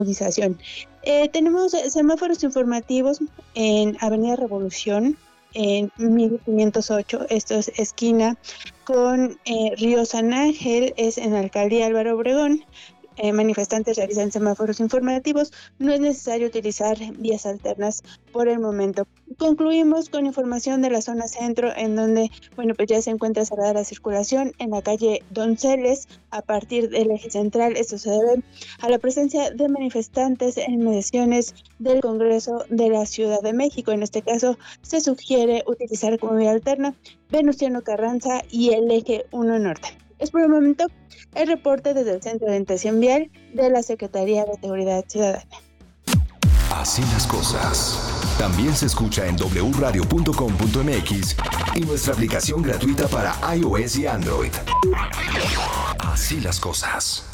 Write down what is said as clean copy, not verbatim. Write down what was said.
Tenemos semáforos informativos en Avenida Revolución, en 1508, esto es esquina con Río San Ángel, es en Alcaldía Álvaro Obregón. Manifestantes realizan semáforos informativos, no es necesario utilizar vías alternas por el momento. Concluimos con información de la zona centro, en donde, pues ya se encuentra cerrada la circulación en la calle Donceles a partir del eje central. Esto se debe a la presencia de manifestantes en inmediaciones del Congreso de la Ciudad de México. En este caso, se sugiere utilizar como vía alterna Venustiano Carranza y el eje 1 Norte. Es por el momento el reporte desde el Centro de Orientación Vial de la Secretaría de Seguridad Ciudadana. Así las cosas. También se escucha en wradio.com.mx y nuestra aplicación gratuita para iOS y Android. Así las cosas.